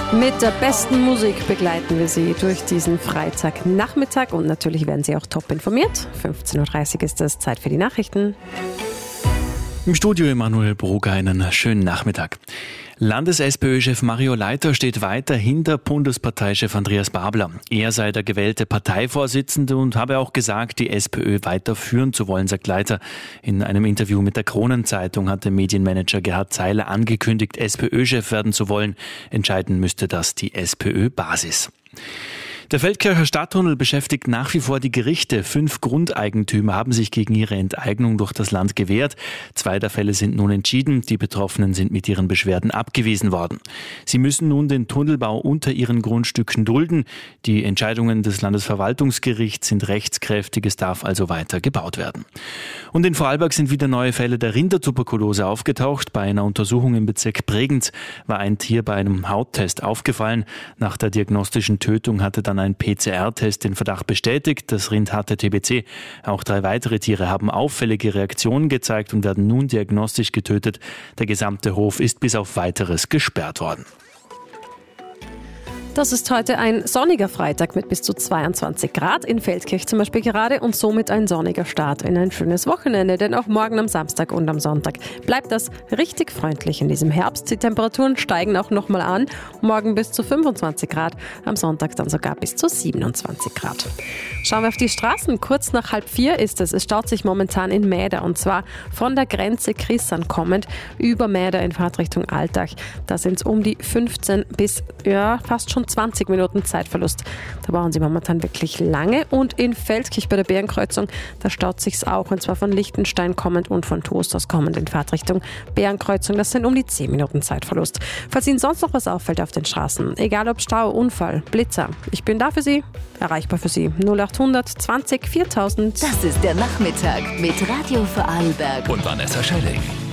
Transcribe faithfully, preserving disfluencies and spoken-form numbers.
Mit der besten Musik begleiten wir Sie durch diesen Freitagnachmittag und natürlich werden Sie auch top informiert. fünfzehn Uhr dreißig ist es, Zeit für die Nachrichten. Im Studio Emanuel Brugger, einen schönen Nachmittag. Landes-SPÖ-Chef Mario Leiter steht weiter hinter Bundesparteichef Andreas Babler. Er sei der gewählte Parteivorsitzende und habe auch gesagt, die SPÖ weiterführen zu wollen, sagt Leiter. In einem Interview mit der Kronenzeitung hatte Medienmanager Gerhard Zeiler angekündigt, SPÖ-Chef werden zu wollen. Entscheiden müsste das die SPÖ-Basis. Der Feldkircher Stadttunnel beschäftigt nach wie vor die Gerichte. Fünf Grundeigentümer haben sich gegen ihre Enteignung durch das Land gewehrt. Zwei der Fälle sind nun entschieden. Die Betroffenen sind mit ihren Beschwerden abgewiesen worden. Sie müssen nun den Tunnelbau unter ihren Grundstücken dulden. Die Entscheidungen des Landesverwaltungsgerichts sind rechtskräftig. Es darf also weiter gebaut werden. Und in Vorarlberg sind wieder neue Fälle der Rindertuberkulose aufgetaucht. Bei einer Untersuchung im Bezirk Bregenz war ein Tier bei einem Hauttest aufgefallen. Nach der diagnostischen Tötung hatte dann ein P C R-Test den Verdacht bestätigt. Das Rind hatte T B C. Auch drei weitere Tiere haben auffällige Reaktionen gezeigt und werden nun diagnostisch getötet. Der gesamte Hof ist bis auf Weiteres gesperrt worden. Das ist heute ein sonniger Freitag mit bis zu zweiundzwanzig Grad, in Feldkirch zum Beispiel gerade, und somit ein sonniger Start in ein schönes Wochenende, denn auch morgen am Samstag und am Sonntag bleibt das richtig freundlich in diesem Herbst. Die Temperaturen steigen auch nochmal an, morgen bis zu fünfundzwanzig Grad, am Sonntag dann sogar bis zu siebenundzwanzig Grad. Schauen wir auf die Straßen, kurz nach halb vier ist es, es staut sich momentan in Mäder und zwar von der Grenze Chrissan kommend über Mäder in Fahrtrichtung Altach. Da sind es um die fünfzehn bis ja, fast schon zwanzig Minuten Zeitverlust. Da brauchen Sie momentan wirklich lange. Und in Feldkirch bei der Bärenkreuzung, da staut sich's auch, und zwar von Lichtenstein kommend und von Toast aus kommend in Fahrtrichtung Bärenkreuzung. Das sind um die zehn Minuten Zeitverlust. Falls Ihnen sonst noch was auffällt auf den Straßen, egal ob Stau, Unfall, Blitzer, ich bin da für Sie, erreichbar für Sie. null achthundert zwanzig viertausend. Das ist der Nachmittag mit Radio Vorarlberg und Vanessa Schelling.